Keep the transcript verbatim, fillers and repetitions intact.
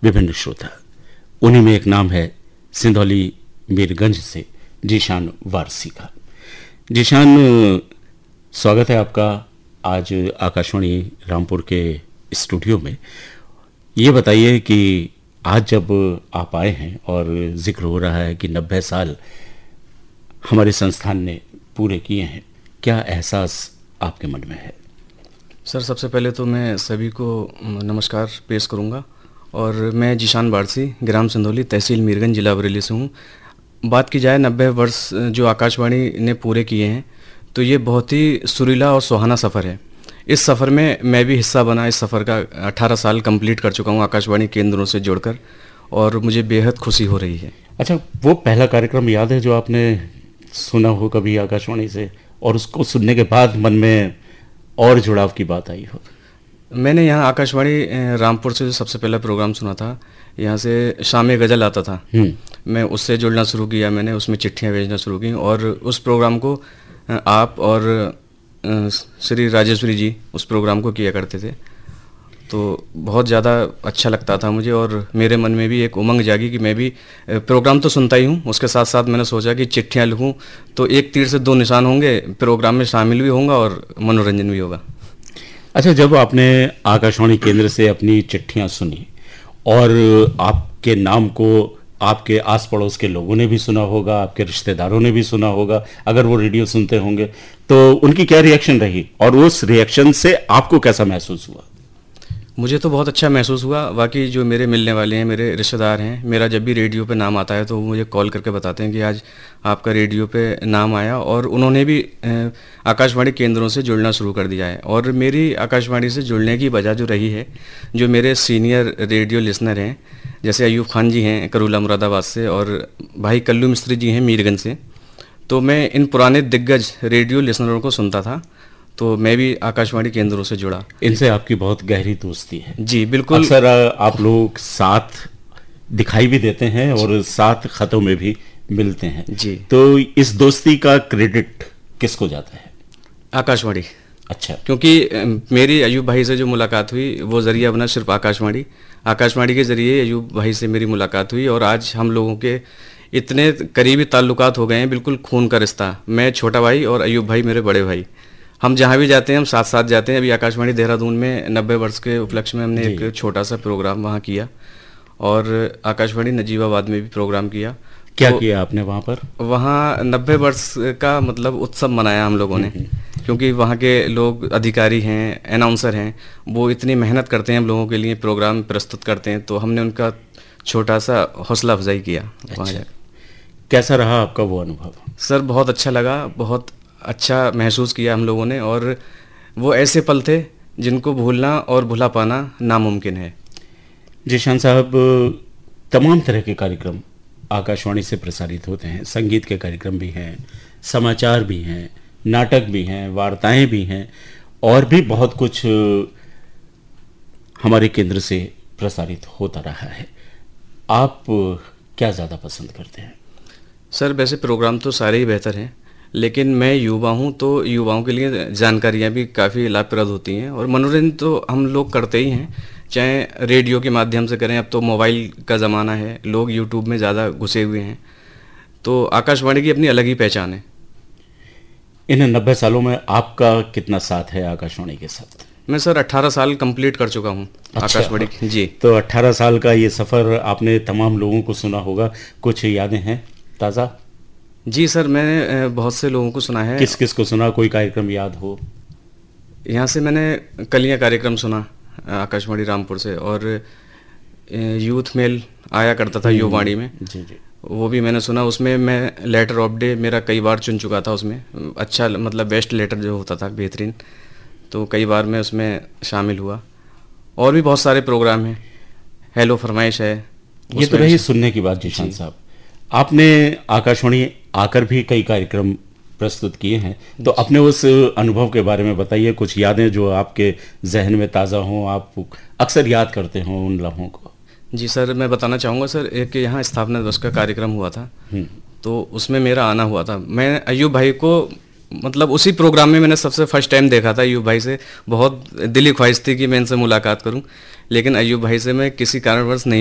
विभिन्न श्रोता, उन्हीं में एक नाम है सिंधौली मीरगंज से जीशान वारसी का। जीशान, स्वागत है आपका आज आकाशवाणी रामपुर के स्टूडियो में। ये बताइए कि आज जब आप आए हैं और जिक्र हो रहा है कि नब्बे साल हमारे संस्थान ने पूरे किए हैं, क्या एहसास आपके मन में है? सर, सबसे पहले तो मैं सभी को नमस्कार पेश करूंगा और मैं जीशान वारसी, ग्राम सिंधौली, तहसील मीरगंज, जिला बरेली से हूं। बात की जाए नब्बे वर्ष जो आकाशवाणी ने पूरे किए हैं, तो ये बहुत ही सुरीला और सुहाना सफ़र है। इस सफ़र में मैं भी हिस्सा बना। इस सफ़र का अठारह साल कंप्लीट कर चुका हूं आकाशवाणी केंद्रों से जुड़कर, और मुझे बेहद खुशी हो रही है। अच्छा, वो पहला कार्यक्रम याद है जो आपने सुना हो कभी आकाशवाणी से, और उसको सुनने के बाद मन में और जुड़ाव की बात आई हो? मैंने यहाँ आकाशवाणी रामपुर से जो सबसे पहला प्रोग्राम सुना था, यहाँ से शाम गज़ल आता था, मैं उससे जुड़ना शुरू किया। मैंने उसमें चिट्ठियाँ भेजना शुरू की और उस प्रोग्राम को आप और श्री राजेश्वरी जी उस प्रोग्राम को किया करते थे, तो बहुत ज़्यादा अच्छा लगता था मुझे। और मेरे मन में भी एक उमंग जागी कि मैं भी प्रोग्राम तो सुनता ही हूँ, उसके साथ साथ मैंने सोचा कि चिट्ठियाँ लिखूँ तो एक तीर से दो निशान होंगे, प्रोग्राम में शामिल भी होऊंगा और मनोरंजन भी होगा। अच्छा, जब आपने आकाशवाणी केंद्र से अपनी चिट्ठियाँ सुनी और आपके नाम को आपके आस पड़ोस के लोगों ने भी सुना होगा, आपके रिश्तेदारों ने भी सुना होगा, अगर वो रेडियो सुनते होंगे, तो उनकी क्या रिएक्शन रही और उस रिएक्शन से आपको कैसा महसूस हुआ? मुझे तो बहुत अच्छा महसूस हुआ। बाकी जो मेरे मिलने वाले हैं, मेरे रिश्तेदार हैं, मेरा जब भी रेडियो पे नाम आता है तो वो मुझे कॉल करके बताते हैं कि आज आपका रेडियो पे नाम आया, और उन्होंने भी आकाशवाणी केंद्रों से जुड़ना शुरू कर दिया है। और मेरी आकाशवाणी से जुड़ने की वजह जो रही है, जो मेरे सीनियर रेडियो लिसनर हैं, जैसे अयूब खान जी हैं करूला मुरादाबाद से, और भाई कल्लू मिस्त्री जी हैं मीरगंज से, तो मैं इन पुराने दिग्गज रेडियो लिसनरों को सुनता था, तो मैं भी आकाशवाणी केंद्रों से जुड़ा। इनसे आपकी बहुत गहरी दोस्ती है? जी बिल्कुल। अक्सर आप लोग साथ दिखाई भी देते हैं और साथ खतों में भी मिलते हैं जी, तो इस दोस्ती का क्रेडिट किसको जाता है? आकाशवाणी। अच्छा, क्योंकि मेरी अयूब भाई से जो मुलाकात हुई वो जरिया बना सिर्फ आकाशवाणी। आकाशवाणी के जरिए अयूब भाई से मेरी मुलाकात हुई और आज हम लोगों के इतने करीबी ताल्लुकात हो गए हैं, बिल्कुल खून का रिश्ता। मैं छोटा भाई और अयूब भाई मेरे बड़े भाई। हम जहाँ भी जाते हैं हम साथ साथ जाते हैं। अभी आकाशवाणी देहरादून में नब्बे वर्ष के उपलक्ष्य में हमने एक छोटा सा प्रोग्राम वहाँ किया, और आकाशवाणी नजीबाबाद में भी प्रोग्राम किया। क्या तो किया आपने वहाँ पर? वहाँ नब्बे वर्ष का मतलब उत्सव मनाया हम लोगों ने, क्योंकि वहाँ के लोग अधिकारी हैं, अनाउंसर हैं, वो इतनी मेहनत करते हैं हम लोगों के लिए, प्रोग्राम प्रस्तुत करते हैं, तो हमने उनका छोटा सा हौसला अफजाई किया। अच्छा। वहाँ कैसा रहा आपका वो अनुभव? सर, बहुत अच्छा लगा, बहुत अच्छा महसूस किया हम लोगों ने, और वो ऐसे पल थे जिनको भूलना और भुला पाना नामुमकिन है। जीशान साहब, तमाम तरह के कार्यक्रम आकाशवाणी से प्रसारित होते हैं। संगीत के कार्यक्रम भी हैं, समाचार भी हैं, नाटक भी हैं, वार्ताएं भी हैं, और भी बहुत कुछ हमारे केंद्र से प्रसारित होता रहा है। आप क्या ज़्यादा पसंद करते हैं? सर, वैसे प्रोग्राम तो सारे ही बेहतर हैं, लेकिन मैं युवा हूं तो युवाओं के लिए जानकारियां भी काफ़ी लाभप्रद होती हैं, और मनोरंजन तो हम लोग करते ही हैं, चाहे रेडियो के माध्यम से करें। अब तो मोबाइल का ज़माना है, लोग यूट्यूब में ज़्यादा घुसे हुए हैं, तो आकाशवाणी की अपनी अलग ही पहचान है। इन नब्बे सालों में आपका कितना साथ है आकाशवाणी के साथ? मैं सर अट्ठारह साल कंप्लीट कर चुका हूँ। अच्छा, आकाशवाणी। जी, तो अट्ठारह साल का ये सफ़र आपने तमाम लोगों को सुना होगा, कुछ यादें हैं ताज़ा? जी सर, मैंने बहुत से लोगों को सुना है। किस किस को सुना? कोई कार्यक्रम याद हो? यहाँ से मैंने कलियाँ कार्यक्रम सुना आकाशवाणी रामपुर से, और यूथ मेल आया करता था युवाणी में, जी जी, वो भी मैंने सुना। उसमें मैं लेटर ऑफ डे मेरा कई बार चुन चुका था, उसमें अच्छा मतलब बेस्ट लेटर जो होता था बेहतरीन, तो कई बार मैं उसमें शामिल हुआ। और भी बहुत सारे प्रोग्राम हैं, हेलो फरमाइश है। ये तो रही सुनने की बात। जीशान साहब, आपने आकाशवाणी आकर भी कई कार्यक्रम प्रस्तुत किए हैं, तो अपने उस अनुभव के बारे में बताइए, कुछ यादें जो आपके जहन में ताज़ा हों, आप अक्सर याद करते हों उन लम्हों को। जी सर, मैं बताना चाहूँगा सर, एक यहाँ स्थापना दिवस का कार्यक्रम हुआ था, तो उसमें मेरा आना हुआ था। मैं अयूब भाई को मतलब उसी प्रोग्राम में मैंने सबसे फर्स्ट टाइम देखा था। अयूब भाई से बहुत दिली ख्वाहिश थी कि मैं इनसे मुलाकात करूं, लेकिन अयूब भाई से मैं किसी कारणवश नहीं